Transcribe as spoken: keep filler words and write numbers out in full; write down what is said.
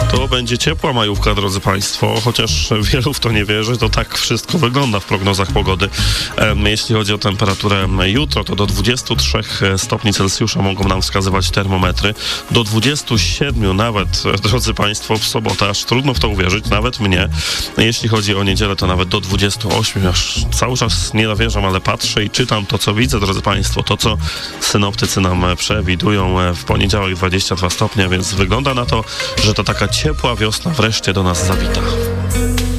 To będzie ciepła majówka, drodzy Państwo, chociaż wielu w to nie wierzy, to tak wszystko wygląda w prognozach pogody. Jeśli chodzi o temperaturę jutro, to do dwudziestu trzech stopni Celsjusza mogą nam wskazywać termometry. Do dwudziestu siedmiu nawet, drodzy Państwo, w sobotę, aż trudno w to uwierzyć, nawet mnie. Jeśli chodzi o niedzielę, to nawet do dwudziestu ośmiu, aż cały czas nie dowierzam, ale patrzę i czytam to, co widzę, drodzy Państwo, to, co synoptycy nam przewidują. W poniedziałek dwadzieścia dwa stopnie, więc wygląda na to, że to taka ciepła wiosna wreszcie do nas zawita.